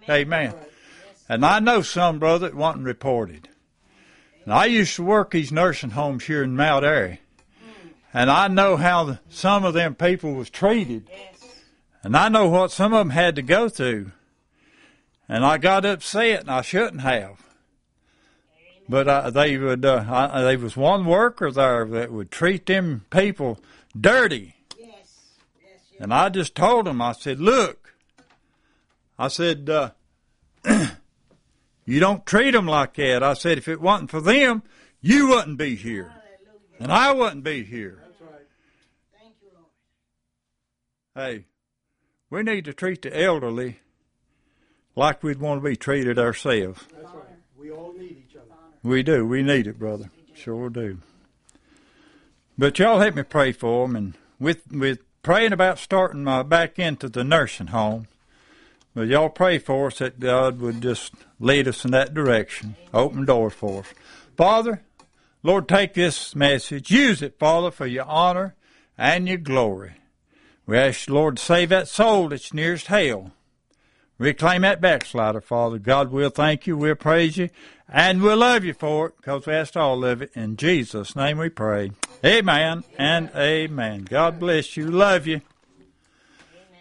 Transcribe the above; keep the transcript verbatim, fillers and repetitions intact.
Amen. And I know some, brother, that wasn't reported. And I used to work these nursing homes here in Mount Airy. And I know how the, some of them people was treated. And I know what some of them had to go through. And I got upset, and I shouldn't have. But uh, they would. Uh, I, there was one worker there that would treat them people dirty. Yes. Yes, yes. And I just told him, I said, look, I said, uh, you don't treat them like that. I said, if it wasn't for them, you wouldn't be here. Hallelujah. And I wouldn't be here. That's right. Thank you, Lord. Hey, we need to treat the elderly like we'd want to be treated ourselves. That's right. We all need each other. We do. We need it, brother. Sure do. But y'all help me pray for them. And with with praying about starting my back into the nursing home, but y'all pray for us that God would just lead us in that direction, open doors for us. Father, Lord, take this message. Use it, Father, for your honor and your glory. We ask you, Lord, to save that soul that's nearest hell. Reclaim that backslider, Father. God, we'll thank you, we'll praise you, and we'll love you for it, because we asked all of it. In Jesus' name we pray. Amen and amen. God bless you. Love you.